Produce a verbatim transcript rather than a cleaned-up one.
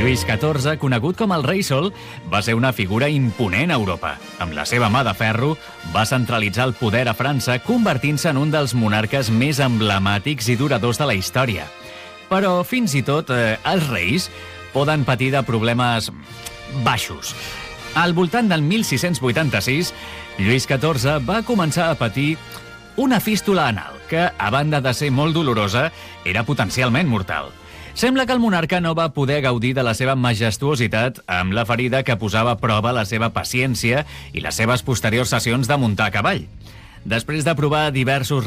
Lluís catorze, conegut com el Rei Sol, va ser una figura imponent a Europa. Amb la seva mà de ferro, va centralitzar el poder a França, convertint-se en un dels monarques més emblemàtics i duradors de la història. Però, fins i tot, eh, els reis poden patir de problemes baixos. Al voltant del mil sis-cents vuitanta-sis, Lluís catorze va començar a patir una fístula anal, que, a banda de ser molt dolorosa, era potencialment mortal. Sembla que el monarca no va poder gaudir de la seva majestuositat amb la ferida que posava a prova la seva paciència i les seves posteriors sessions de muntar a cavall. Després de provar diversos